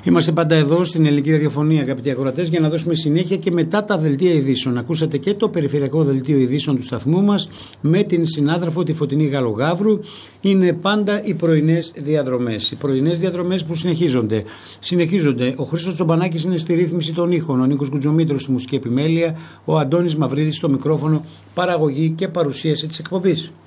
Είμαστε πάντα εδώ στην Ελληνική Ραδιοφωνία, αγαπητοί ακροατές, για να δώσουμε συνέχεια και μετά τα δελτία ειδήσεων. Ακούσατε και το περιφερειακό δελτίο ειδήσεων του σταθμού μας με την συνάδελφο τη Φωτεινή Γαλλογαύρου. Είναι πάντα οι πρωινές διαδρομές. Οι πρωινές διαδρομές που συνεχίζονται. Ο Χρήστος Τσομπανάκης είναι στη ρύθμιση των ήχων, ο Νίκος Κουτζομήτρος στη μουσική επιμέλεια, ο Αντώνης Μαυρίδης στο μικρόφωνο, παραγωγή και παρουσίαση της εκπομπής.